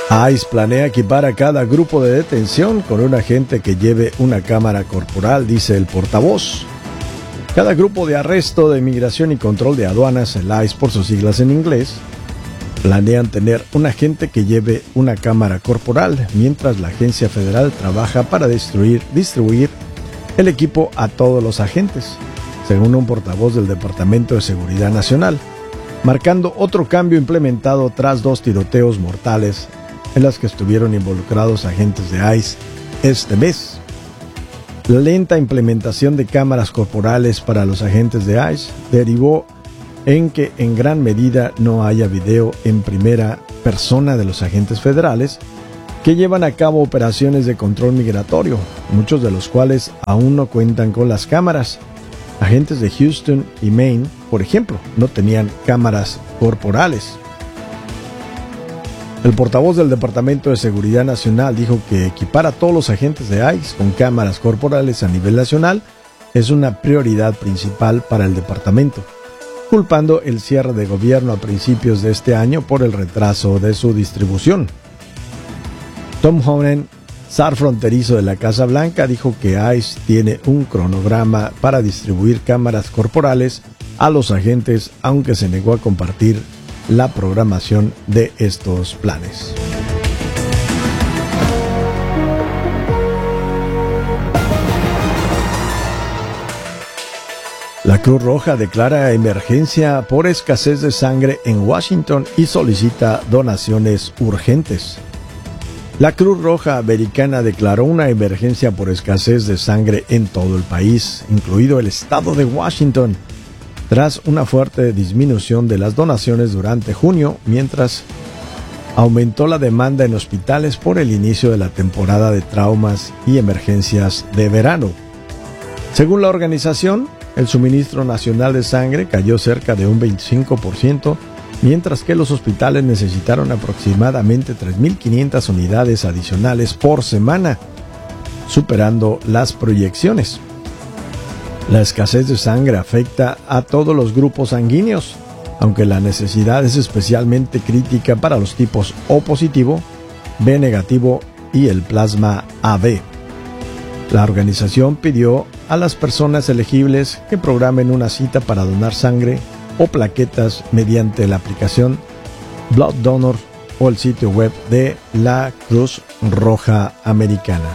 ICE planea equipar a cada grupo de detención con un agente que lleve una cámara corporal, dice el portavoz. Cada grupo de arresto de Inmigración y Control de Aduanas, el ICE por sus siglas en inglés, planean tener un agente que lleve una cámara corporal, mientras la agencia federal trabaja para distribuir el equipo a todos los agentes, según un portavoz del Departamento de Seguridad Nacional, marcando otro cambio implementado tras 2 tiroteos mortales en las que estuvieron involucrados agentes de ICE este mes. La lenta implementación de cámaras corporales para los agentes de ICE derivó en que en gran medida no haya video en primera persona de los agentes federales que llevan a cabo operaciones de control migratorio, muchos de los cuales aún no cuentan con las cámaras. Agentes de Houston y Maine, por ejemplo, no tenían cámaras corporales. El portavoz del Departamento de Seguridad Nacional dijo que equipar a todos los agentes de ICE con cámaras corporales a nivel nacional es una prioridad principal para el departamento, culpando el cierre de gobierno a principios de este año por el retraso de su distribución. Tom Honan, zar fronterizo de la Casa Blanca, dijo que ICE tiene un cronograma para distribuir cámaras corporales a los agentes, aunque se negó a compartir la programación de estos planes. La Cruz Roja declara emergencia por escasez de sangre en Washington y solicita donaciones urgentes. La Cruz Roja Americana declaró una emergencia por escasez de sangre en todo el país, incluido el estado de Washington, tras una fuerte disminución de las donaciones durante junio, mientras aumentó la demanda en hospitales por el inicio de la temporada de traumas y emergencias de verano. Según la organización, el suministro nacional de sangre cayó cerca de un 25%, mientras que los hospitales necesitaron aproximadamente 3.500 unidades adicionales por semana, superando las proyecciones. La escasez de sangre afecta a todos los grupos sanguíneos, aunque la necesidad es especialmente crítica para los tipos O positivo, B negativo y el plasma AB. La organización pidió a las personas elegibles que programen una cita para donar sangre o plaquetas mediante la aplicación Blood Donor o el sitio web de la Cruz Roja Americana.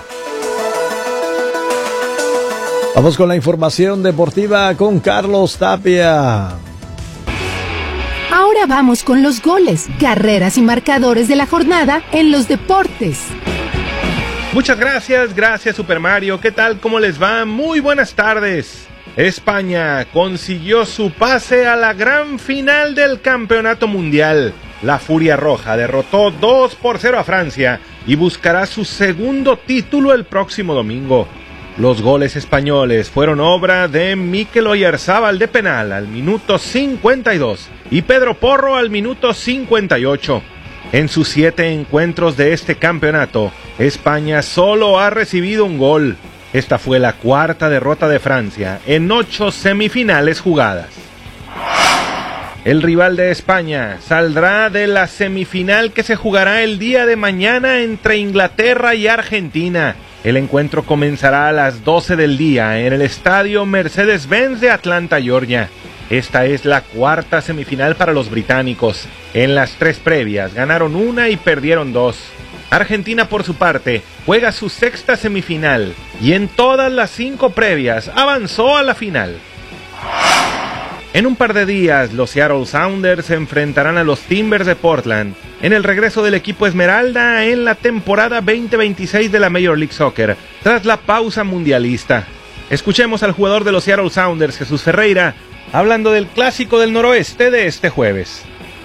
Vamos con la información deportiva con Carlos Tapia. Ahora vamos con los goles, carreras y marcadores de la jornada en los deportes. Muchas gracias Super Mario. ¿Qué tal? ¿Cómo les va? Muy buenas tardes. España consiguió su pase a la gran final del Campeonato Mundial. La Furia Roja derrotó 2-0 a Francia y buscará su segundo título el próximo domingo. Los goles españoles fueron obra de Mikel Oyarzabal de penal al minuto 52 y Pedro Porro al minuto 58. En sus 7 encuentros de este campeonato, España solo ha recibido un gol. Esta fue la 4ª derrota de Francia en 8 semifinales jugadas. El rival de España saldrá de la semifinal que se jugará el día de mañana entre Inglaterra y Argentina. El encuentro comenzará a las 12 del día en el estadio Mercedes-Benz de Atlanta, Georgia. Esta es la 4ª semifinal para los británicos. En las 3 previas ganaron 1 y perdieron 2. Argentina, por su parte, juega su 6ª semifinal y en todas las 5 previas avanzó a la final. En un par de días, los Seattle Sounders se enfrentarán a los Timbers de Portland en el regreso del equipo Esmeralda en la temporada 2026 de la Major League Soccer, tras la pausa mundialista. Escuchemos al jugador de los Seattle Sounders, Jesús Ferreira, hablando del clásico del noroeste de este jueves.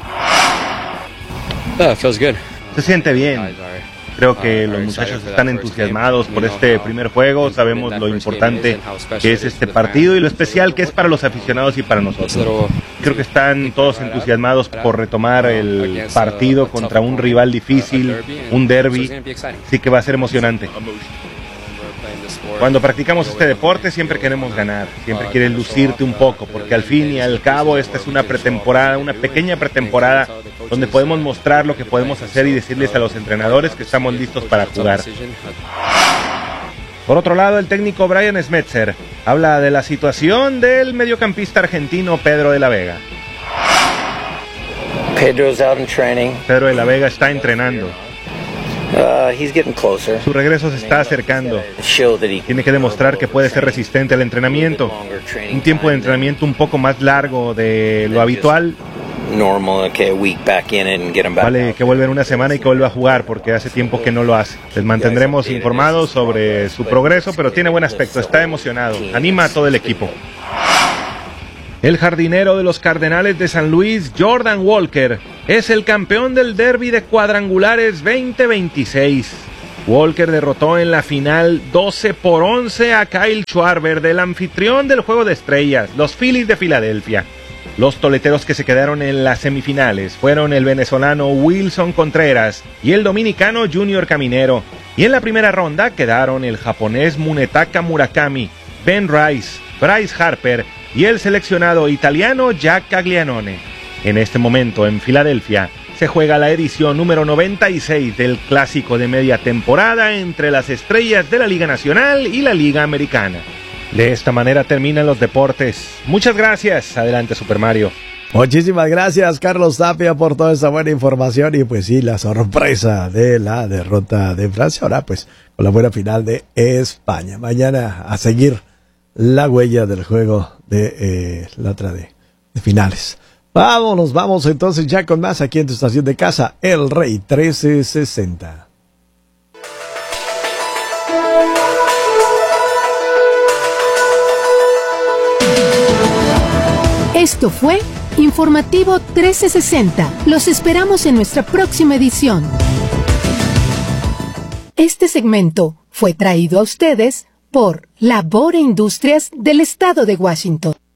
Feels good. Se siente bien. Creo que los muchachos están entusiasmados por este primer juego. Sabemos lo importante que es este partido y lo especial que es para los aficionados y para nosotros. Creo que están todos entusiasmados por retomar el partido contra un rival difícil, un derbi. Así que va a ser emocionante. Cuando practicamos este deporte siempre queremos ganar, siempre quieres lucirte un poco, porque al fin y al cabo esta es una pretemporada, una pequeña pretemporada donde podemos mostrar lo que podemos hacer y decirles a los entrenadores que estamos listos para jugar. Por otro lado, el técnico Brian Schmetzer habla de la situación del mediocampista argentino Pedro de la Vega. Pedro de la Vega está entrenando. Su regreso se está acercando. Tiene que demostrar que puede ser resistente al entrenamiento. Un tiempo de entrenamiento un poco más largo de lo habitual. Vale que vuelva en una semana y que vuelva a jugar, porque hace tiempo que no lo hace. Les mantendremos informados sobre su progreso, pero tiene buen aspecto, está emocionado. Anima a todo el equipo. El jardinero de los Cardenales de San Luis, Jordan Walker, es el campeón del derbi de cuadrangulares 2026. Walker derrotó en la final 12-11 a Kyle Schwarber, del anfitrión del Juego de Estrellas, los Phillies de Filadelfia. Los toleteros que se quedaron en las semifinales fueron el venezolano Wilson Contreras y el dominicano Junior Caminero. Y en la primera ronda quedaron el japonés Munetaka Murakami, Ben Rice, Bryce Harper y el seleccionado italiano Jack Caglianone. En este momento en Filadelfia se juega la edición número 96 del clásico de media temporada entre las estrellas de la Liga Nacional y la Liga Americana. De esta manera terminan los deportes. Muchas gracias. Adelante, Super Mario. Muchísimas gracias, Carlos Tapia, por toda esa buena información. Y pues sí, la sorpresa de la derrota de Francia. Ahora pues con la buena final de España. Mañana a seguir la huella del juego de la otra de finales. Vamos entonces ya con más aquí en tu estación de casa, El Rey 1360. Esto fue Informativo 1360. Los esperamos en nuestra próxima edición. Este segmento fue traído a ustedes por Labor e Industrias del Estado de Washington.